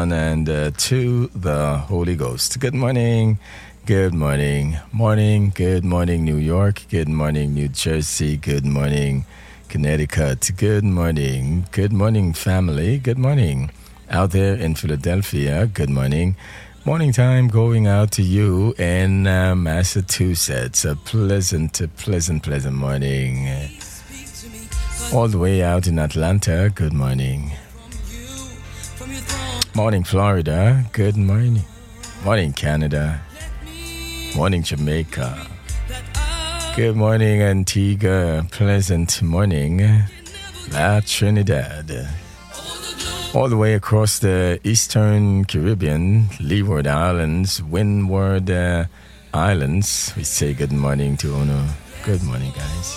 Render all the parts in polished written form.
and to the Holy Ghost. Good morning, good morning, good morning, New York, good morning, New Jersey, good morning, Connecticut, good morning, family, good morning. Out there in Philadelphia, good morning. Morning time going out to you in Massachusetts. A pleasant morning. All the way out in Atlanta, good morning. Morning, Florida, good morning. Morning, Canada. Morning, Jamaica. Good morning, Antigua. Pleasant morning, La Trinidad. All the way across the Eastern Caribbean, Leeward Islands, Windward Islands, we say good morning to Ono. Good morning, guys.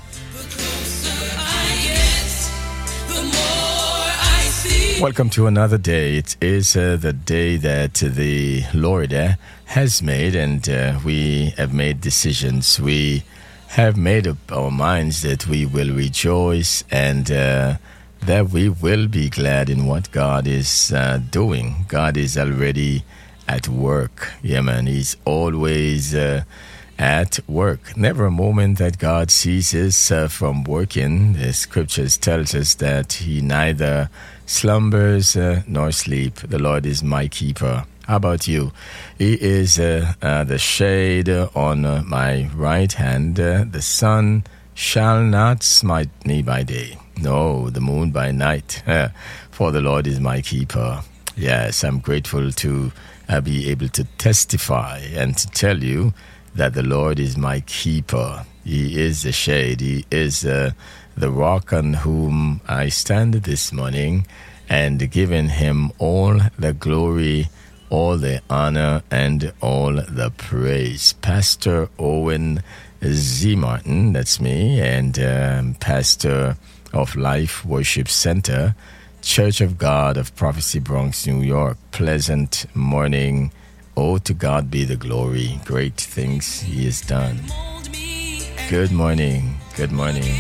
Welcome to another day. It is the day that the Lord has made, and we have made decisions. We have made up our minds that we will rejoice and that we will be glad in what God is doing. God is already at work. Yeah, man, He's always at work. Never a moment that God ceases from working. The scriptures tells us that He neither slumbers nor sleep. The Lord is my keeper. How about you? He is the shade on my right hand. The sun shall not smite me by day, no, the moon by night. For the Lord is my keeper. Yes, I'm grateful to be able to testify and to tell you that the Lord is my keeper. He is the shade. He is the rock on whom I stand this morning, and giving Him all the glory, all the honor, and all the praise. Pastor Owen Z. Martin, that's me, and pastor of Life Worship Center, Church of God of Prophecy, Bronx, New York. Pleasant morning. Oh, to God be the glory. Great things He has done. Good morning. Good morning.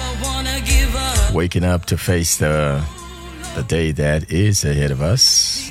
Waking up to face the day that is ahead of us.